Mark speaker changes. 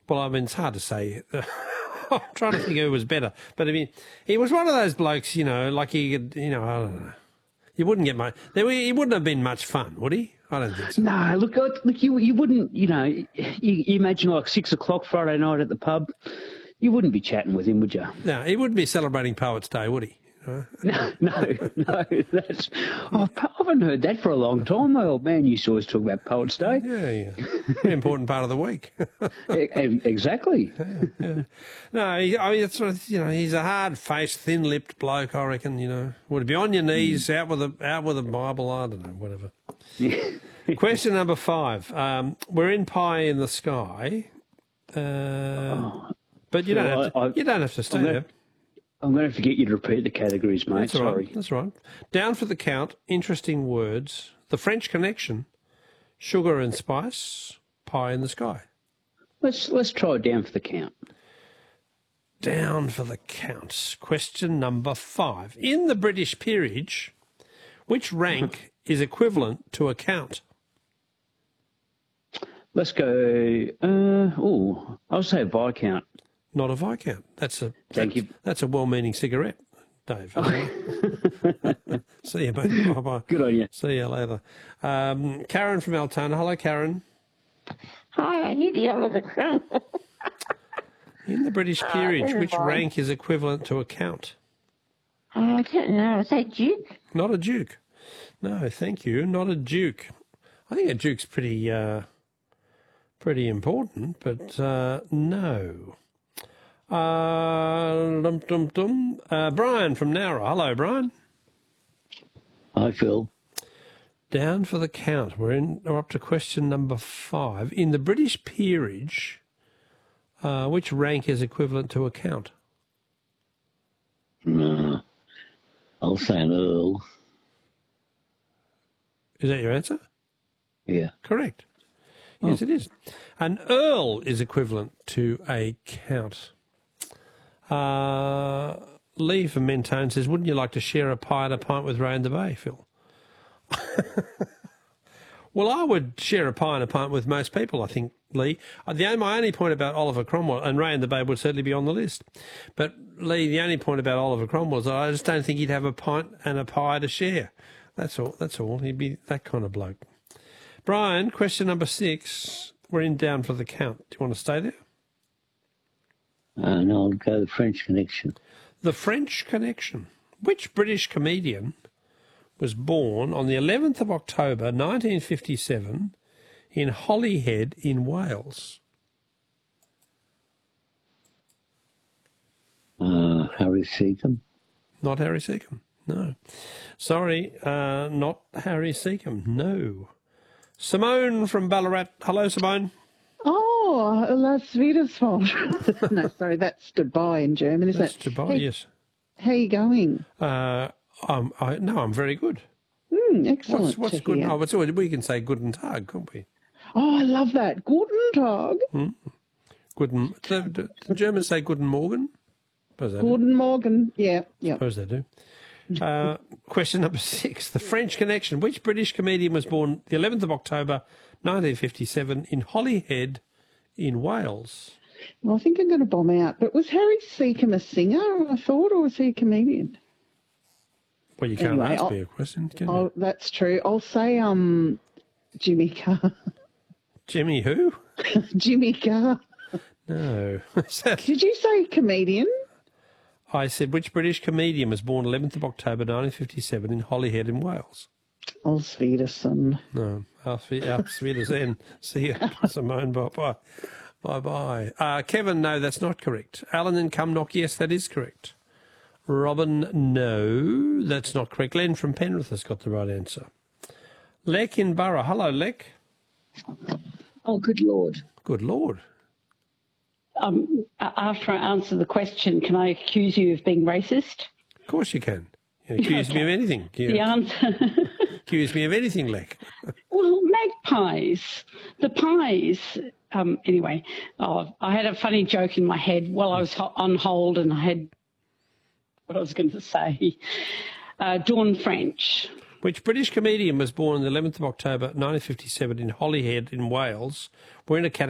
Speaker 1: Well, I mean, it's hard to say. I'm trying to think who was better. But, I mean, he was one of those blokes, you know, like he could, you know, I don't know. You wouldn't get much. He wouldn't have been much fun, would he? I don't think so.
Speaker 2: No, look, you wouldn't, you know, you imagine like 6 o'clock Friday night at the pub, you wouldn't be chatting with him, would you?
Speaker 1: No, he wouldn't be celebrating Poets' Day, would he?
Speaker 2: No. That's, I haven't heard that for a long time. My old man used to always talk about Poets' Day.
Speaker 1: Yeah. Very important part of the week.
Speaker 2: Exactly.
Speaker 1: Yeah. No, I mean, it's sort of, you know, he's a hard-faced, thin-lipped bloke, I reckon, you know. Would be on your knees, out with a Bible, I don't know, whatever. Question number 5. We're in Pie in the Sky, but you don't have to stay there.
Speaker 2: I'm going to have to get you to repeat the categories, mate.
Speaker 1: That's
Speaker 2: Sorry.
Speaker 1: Right. That's right. Down for the count, interesting words, The French Connection, Sugar and Spice, Pie in the Sky.
Speaker 2: Let's try it down for the count.
Speaker 1: Down for the count. Question number 5. In the British peerage, which rank is equivalent to a count?
Speaker 2: Let's go. I'll say a Viscount.
Speaker 1: Not a Viscount.
Speaker 2: Thank you.
Speaker 1: That's a well-meaning cigarette, Dave. See you, mate. Bye-bye.
Speaker 2: Good on you.
Speaker 1: See you later. Karen from Altona. Hello, Karen.
Speaker 3: Hi, I need the end of the crown.
Speaker 1: In the British peerage, which rank is equivalent to a count?
Speaker 3: I don't know. Is that Duke?
Speaker 1: Not a duke. No, thank you. Not a duke. I think a duke's pretty important, but no. Brian from Nowra. Hello, Brian.
Speaker 2: Hi, Phil.
Speaker 1: Down for the count. We're up to question number 5. In the British peerage, which rank is equivalent to a count?
Speaker 2: I'll say an Earl.
Speaker 1: Is that your answer?
Speaker 2: Yeah.
Speaker 1: Correct. Yes, it is. An Earl is equivalent to a count. Lee from Mentone says, wouldn't you like to share a pie and a pint with Ray in the Bay, Phil? Well, I would share a pie and a pint with most people, I think, Lee. My only point about Oliver Cromwell, and Ray in the Bay would certainly be on the list, but Lee, the only point about Oliver Cromwell is I just don't think he'd have a pint and a pie to share. That's all. He'd be that kind of bloke. Brian, question number 6. We're in down for the count. Do you want to stay there?
Speaker 2: No, I'll go the French Connection.
Speaker 1: The French Connection. Which British comedian was born on the 11th of October 1957 in Holyhead in Wales?
Speaker 2: Harry Seacombe.
Speaker 1: Not Harry Seacombe, no. Sorry, not Harry Seacombe, no. Simone from Ballarat. Hello, Simone.
Speaker 4: Oh, Las Wiedersfeld. No, sorry, that's goodbye in German, isn't it?
Speaker 1: That's goodbye, yes.
Speaker 4: How are you going?
Speaker 1: I'm very good.
Speaker 4: Excellent.
Speaker 1: What's good?
Speaker 4: Hear.
Speaker 1: We can say guten Tag, can't we?
Speaker 4: Oh, I love that. Guten Tag.
Speaker 1: The Germans say Guten Morgen.
Speaker 4: Guten Morgen. Yeah.
Speaker 1: Suppose they do. Question number 6. The French Connection. Which British comedian was born the 11th of October 1957 in Holyhead in Wales?
Speaker 4: Well, I think I'm going to bomb out. But was Harry Seacombe a singer, I thought, or was he a comedian?
Speaker 1: Well, you can't ask me a question, can you?
Speaker 4: Oh, that's true. I'll say Jimmy Carr.
Speaker 1: Jimmy who?
Speaker 4: Jimmy Carr.
Speaker 1: No.
Speaker 4: Did you say comedian?
Speaker 1: I said, which British comedian was born 11th of October 1957 in Holyhead in Wales?
Speaker 4: Alf Wiedersson.
Speaker 1: No, Alf Wiedersehen. See you, Simone. Bye-bye. Bye-bye. Kevin, no, that's not correct. Alan and Cumnock, yes, that is correct. Robin, no, that's not correct. Len from Penrith has got the right answer. Lek in Borough. Hello, Lek.
Speaker 5: Oh, good Lord.
Speaker 1: Good Lord.
Speaker 5: After I answer the question, can I accuse you of being racist?
Speaker 1: Of course you can. You can accuse me of anything.
Speaker 5: The answer...
Speaker 1: Accuse me of anything, Lek.
Speaker 5: Well, magpies. The pies. Anyway, I had a funny joke in my head while I was on hold and I had what I was going to say. Dawn French.
Speaker 1: Which British comedian was born on the 11th of October 1957 in Holyhead in Wales? We're in a category